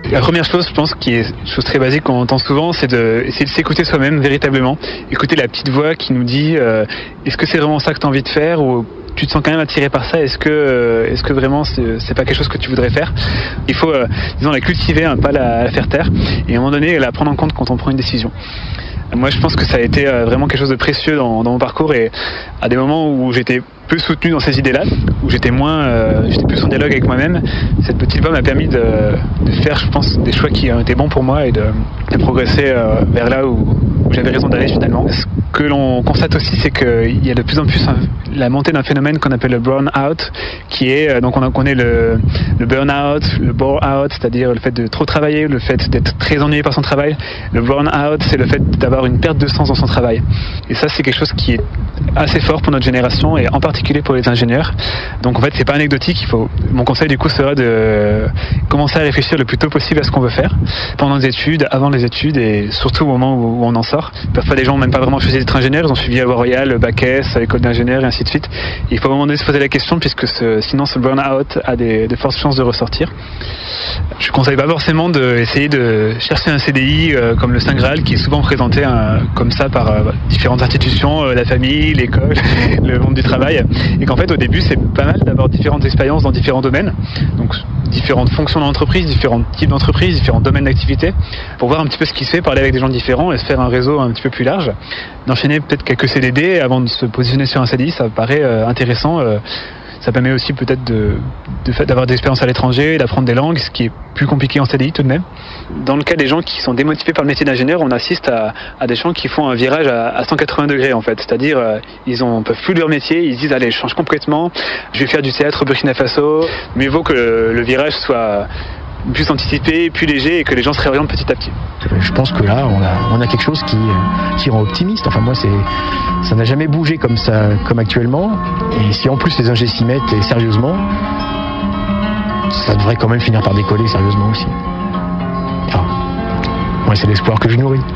La première chose, je pense, qui est une chose très basique qu'on entend souvent, c'est essayer de s'écouter soi-même véritablement. Écouter la petite voix qui nous dit est-ce que c'est vraiment ça que tu as envie de faire, ou tu te sens quand même attiré par ça, est-ce que vraiment c'est pas quelque chose que tu voudrais faire. Il faut, disons, la cultiver, pas la faire taire, et à un moment donné la prendre en compte quand on prend une décision. Moi, je pense que ça a été vraiment quelque chose de précieux dans mon parcours, et à des moments où j'étais peu soutenu dans ces idées-là, où j'étais plus en dialogue avec moi-même, cette petite voix m'a permis de faire, je pense, des choix qui ont été bons pour moi et de progresser vers là où j'avais raison d'aller finalement. Ce que l'on constate aussi, c'est qu'il y a de plus en plus la montée d'un phénomène qu'on appelle le burn-out, qui est, donc on connaît le burn-out, le bore-out, c'est-à-dire le fait de trop travailler, le fait d'être très ennuyé par son travail. Le burn-out, c'est le fait d'avoir une perte de sens dans son travail. Et ça, c'est quelque chose qui est assez fort pour notre génération, et en particulier pour les ingénieurs. Donc en fait, c'est pas anecdotique. Mon conseil du coup sera de commencer à réfléchir le plus tôt possible à ce qu'on veut faire, pendant les études, avant les études, et surtout au moment où on en sort. Parfois, des gens n'ont même pas vraiment choisi d'être ingénieurs, ils ont suivi à Royal, Bac S, à l'école d'ingénieur, et ainsi de suite. Et il faut à un moment donné se poser la question, puisque sinon ce burn-out a de fortes chances de ressortir. Je ne conseille pas forcément d'essayer de chercher un CDI comme le Saint Graal, qui est souvent présenté comme ça par différentes institutions, la famille, l'école, le monde du travail. Et qu'en fait, au début, c'est pas mal d'avoir différentes expériences dans différents domaines. Donc, différentes fonctions dans l'entreprise, différents types d'entreprises, différents domaines d'activité, pour voir un petit peu ce qui se fait, parler avec des gens différents et se faire un réseau un petit peu plus large. D'enchaîner peut-être quelques CDD avant de se positionner sur un CDI, ça paraît intéressant. Ça permet aussi peut-être d'avoir des expériences à l'étranger, d'apprendre des langues, ce qui est plus compliqué en CDI tout de même. Dans le cas des gens qui sont démotivés par le métier d'ingénieur, on assiste à des gens qui font un virage à 180 degrés en fait. C'est-à-dire ils peuvent plus leur métier, ils se disent allez, je change complètement, je vais faire du théâtre au Burkina Faso. Mieux vaut que le virage soit plus anticipé, plus léger, et que les gens se réorientent petit à petit. Je pense que là, on a quelque chose qui rend optimiste. Enfin, moi, ça n'a jamais bougé comme ça, comme actuellement. Et si en plus les ingés s'y mettent et sérieusement, ça devrait quand même finir par décoller sérieusement aussi. Enfin, moi, c'est l'espoir que je nourris.